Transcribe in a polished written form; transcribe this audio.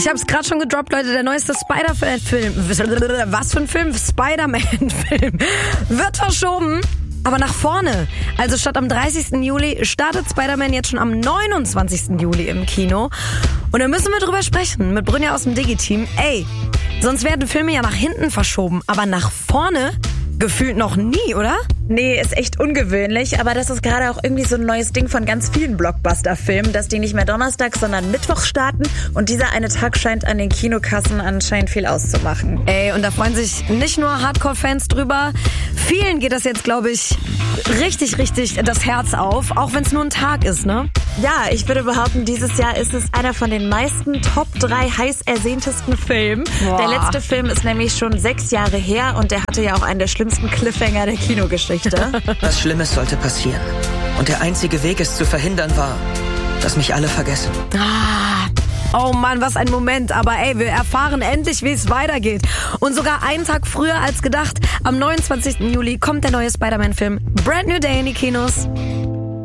Ich habe es gerade schon gedroppt, Leute. Der neueste Spider-Man-Film. Was für ein Film? Spider-Man-Film. Wird verschoben, aber nach vorne. Also statt am 30. Juli startet Spider-Man jetzt schon am 29. Juli im Kino. Und da müssen wir drüber sprechen mit Brynja aus dem Digi-Team. Ey, sonst werden Filme ja nach hinten verschoben, aber nach vorne gefühlt noch nie, oder? Nee, ist echt ungewöhnlich, aber das ist gerade auch irgendwie so ein neues Ding von ganz vielen Blockbuster-Filmen, dass die nicht mehr Donnerstag, sondern Mittwoch starten und dieser eine Tag scheint an den Kinokassen anscheinend viel auszumachen. Ey, und da freuen sich nicht nur Hardcore-Fans drüber, vielen geht das jetzt, glaube ich, richtig das Herz auf, auch wenn es nur ein Tag ist, ne? Ja, ich würde behaupten, dieses Jahr ist es einer von den meisten Top 3 heiß ersehntesten Filmen. Boah. Der letzte Film ist nämlich schon 6 Jahre her und der hatte ja auch einen der schlimmsten Cliffhanger der Kinogeschichte. Was Schlimmes sollte passieren. Und der einzige Weg, es zu verhindern, war, dass mich alle vergessen. Oh Mann, was ein Moment. Aber ey, wir erfahren endlich, wie es weitergeht. Und sogar einen Tag früher als gedacht, am 29. Juli kommt der neue Spider-Man-Film Brand New Day in die Kinos.